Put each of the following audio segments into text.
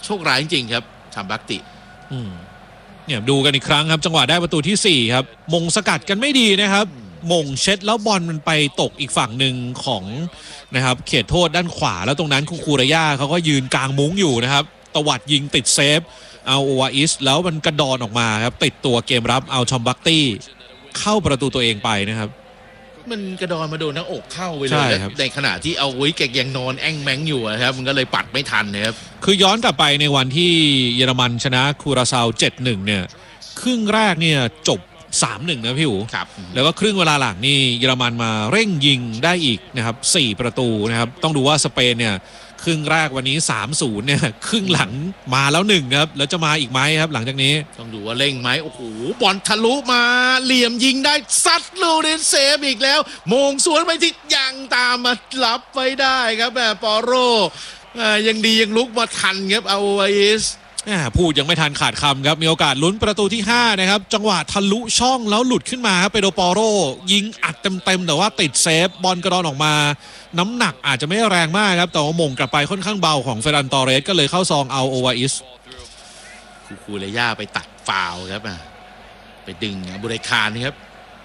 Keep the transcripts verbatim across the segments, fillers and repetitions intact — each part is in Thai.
ชคร้ายจริงๆครับชามบักติเนี่ยดูกันอีกครั้งครับจังหวะได้ประตูที่สี่ครับมงสกัดกันไม่ดีนะครับมงเช็ดแล้วบอลมันไปตกอีกฝั่งหนึ่งของนะครับเขตโทษด้านขวาแล้วตรงนั้นคูคูเรย่าเขาก็ยืนกลางมุ้งอยู่นะครับตวัดยิงติดเซฟเอาโอวาอิสแล้วมันกระดอนออกมาครับติดตัวเกมรับเอาชอมบักตี้เข้าประตูตัวเองไปนะครับมันกระดอนมาโดนหน้าอกเข้าไปเลยครับในขณะที่เอาไว้แกยังนอนแอ่งแมงอยู่นะครับมันก็เลยปัดไม่ทันนะครับคือย้อนกลับไปในวันที่เยอรมันชนะคูราซาว เจ็ดหนึ่ง เนี่ยครึ่งแรกเนี่ยจบ สามหนึ่ง นะพี่อู๋ครับแล้วก็ครึ่งเวลาหลังนี่เยอรมันมาเร่งยิงได้อีกนะครับสี่ประตูนะครับต้องดูว่าสเปนเนี่ยครึ่งแรกวันนี้ สามศูนย์ เนี่ยครึ่งหลังมาแล้วหนึ่งนะครับแล้วจะมาอีกไหมครับหลังจากนี้ต้องดูว่าเร่งไหมโอ้โหบอลทะลุมาเหลี่ยมยิงได้ซัดลูเดนเซฟอีกแล้วมงสวนไปที่ยังตามมารับไว้ได้ครับแบบปอโรยังดียังลุกมาทันครับเอาไวสพูดยังไม่ทันขาดคำครับมีโอกาสลุ้นประตูที่ห้านะครับจังหวะทะลุช่องแล้วหลุดขึ้นมาครับเปโดปอโรยิงอัดเต็มๆแต่ว่าติดเซฟบอลกระดอนออกมาน้ำหนักอาจจะไม่แรงมากครับแต่ว่าหม่งกลับไปค่อนข้างเบาของเฟรันตอเรสก็เลยเข้าซองเอาโอวาอิสคูคูเรย่าไปตัดฟาวล์ครับไปดึงบุเรคานครับ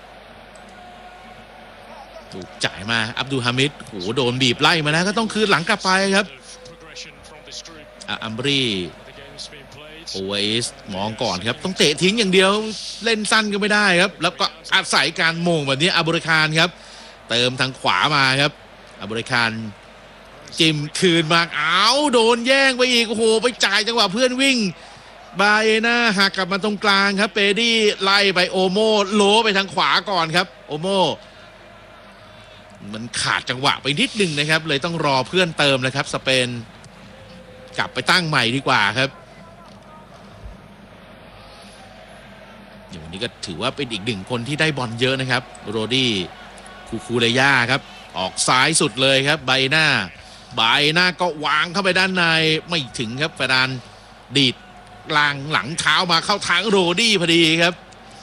ถูกจ่ายมาอับดุลฮามิดโหโดนบีบไล่มาแล้วก็ต้องคืนหลังกลับไปครับอัมบรีโอเวสมองก่อนครับต้องเตะทิ้งอย่างเดียวเล่นสั้นก็ไม่ได้ครับแล้วก็อาศัยการโมงแบบนี้อับดุลคานครับเติมทางขวามาครับอับดุลคานจิ้มคืนมาอ้าวโดนแย่งไปอีกโอ้โหไปจ่ายจังหวะเพื่อนวิ่งบาเอน่าหักกลับมาตรงกลางครับเปดี้ไล่ไปโอโมโลไปทางขวาก่อนครับโอโมมันขาดจังหวะไปนิดนึงนะครับเลยต้องรอเพื่อนเติมเลยครับสเปนกลับไปตั้งใหม่ดีกว่าครับอย่างนี้ก็ถือว่าเป็นอีกหนึ่งคนที่ได้บอลเยอะนะครับโรดี้คูคูเรย่าครับออกซ้ายสุดเลยครับไบหน้าไบหน้าก็วางเข้าไปด้านในไม่ถึงครับฟดานดีดกลางหลังเท้ามาเข้าทางโรดี้พอดีครับ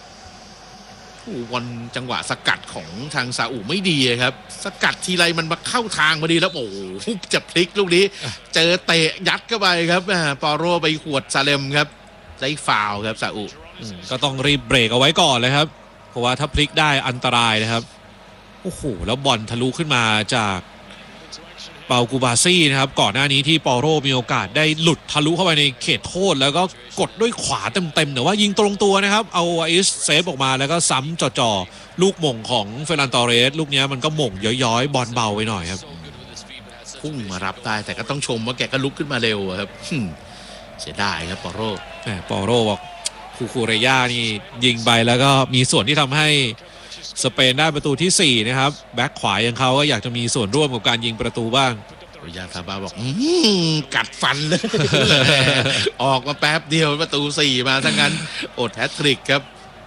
วันจังหวะสกัดของทางซาอุไม่ดีครับสกัดทีไรมันมาเข้าทางพอดีแล้วโอ้โหจะพลิกลูกนี้เจอเตะยัดเข้าไปครับปอโรไปขวดซาเลมครับได้ฟาวล์ครับซาอุก็ต้องรีบเบรกเอาไว้ก่อนเลยครับเพราะว่าถ้าพลิกได้อันตรายนะครับโอ้โหแล้วบอลทะลุขึ้นมาจากเปากูบาซี่นะครับก่อนหน้านี้ที่ปอโรมีโอกาสได้หลุดทะลุเข้าไปในเขตโทษแล้วก็กดด้วยขวาเต็มๆแต่ว่ายิงตรงตัวนะครับเอาไอซ์เซฟออกมาแล้วก็ซ้ำจ่อๆลูกหม่งของเฟรันตอเรสลูกนี้มันก็หม่งย้อยๆบอลเบาไปหน่อยครับพุ่งมารับได้แต่ก็ต้องชมว่าแกก็ลุกขึ้นมาเร็วครับเสียดายครับปอโรแต่ปอโรบอกคูคูเรย่านี่ยิงไปแล้วก็มีส่วนที่ทำให้สเปนได้ประตูที่สี่นะครับแบ็คขวาอย่างเขาก็อยากจะมีส่วนร่วมกับการยิงประตูบ้างยาคาบาบอกกัดฟันเลยออกมาแป๊บเดียวประตูสี่มาทั้งนั้นอดแฮตทริกครับ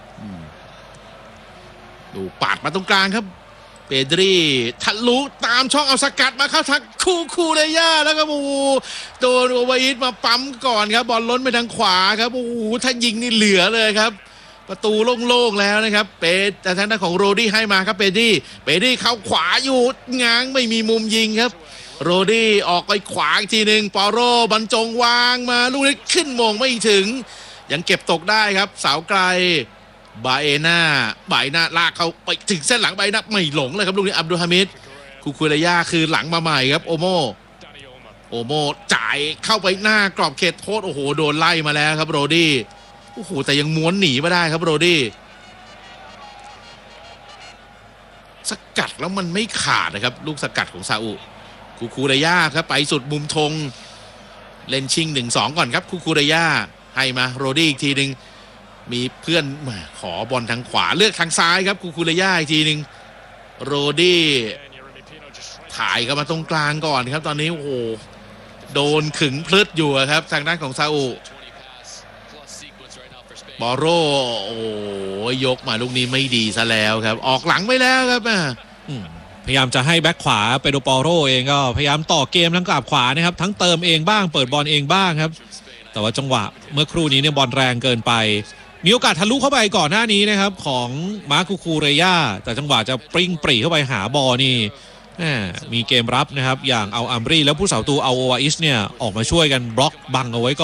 ดูปาดมาตรงกลางครับเปดรีทะลุตามช่องเอาสกัดมาเข้าทางคูคูเรย่าแล้วก็โอ้โหโดนโอวาอิสมาปั๊มก่อนครับบอลล้นไปทางขวาครับโอ้โหถ้ายิงนี่เหลือเลยครับประตูโล่งๆแล้วนะครับเปแต่ทางด้านของโรดี้ให้มาครับเปดี้เปดี้เข้าขวาอยู่ง้างไม่มีมุมยิงครับโรดี้ออกไปขวาอีกทีหนึ่งปอโรบรรจงวางมาลูกนี้ขึ้นมงไม่ถึงยังเก็บตกได้ครับเสาไกลบาเอน่าบาเอน่าลากเขาไปถึงเส้นหลังบาเอน่าไม่หลงเลยครับลูกนี้อับดุลฮามิดคูคูเรย่าคือหลังมาใหม่ครับโอโมโอโมจ่ายเข้าไปหน้ากรอบเขตโทษโอ้โหโดนไล่มาแล้วครับโรดี้โอ้โหแต่ยังม้วนหนีไม่ได้ครับโรดี้สกัดแล้วมันไม่ขาดนะครับลูกสกัดของซาอุคูคูเรย่าครับไปสุดมุมธงเล่นชิง หนึ่งสอง ก่อนครับคูคูเรย่าให้มาโรดี้อีกทีหนึ่งมีเพื่อนขอบอลทางขวาเลือกทางซ้ายครับคูคูเรย่าอีกทีหนึ่งโรดี้ถ่ายเข้ามาตรงกลางก่อนครับตอนนี้โอ้โหโดนขึงพลึดอยู่ครับทางด้านของซาอุบอโรโอ้ยกมาลูกนี้ไม่ดีซะแล้วครับออกหลังไปแล้วครับพยายามจะให้แบ็คขวาเปโดปอโรเองก็พยายามต่อเกมทั้งกลับขวานะครับทั้งเติมเองบ้างเปิดบอลเองบ้างครับแต่ว่าจังหวะเมื่อครู่นี้เนี่ยบอลแรงเกินไปมีโอกาสทะลุเข้าไปก่อนหน้านี้นะครับของมาร์คูคูเรย่าแต่จังหวะจะปริ้งปรีเข้าไปหาบอลนี่มีเกมรับนะครับอย่างเอาอัมบรีแล้วผู้สาวตูเอาโอวาอิสเนี่ยออกมาช่วยกันบล็อกบังเอาไว้ก่อน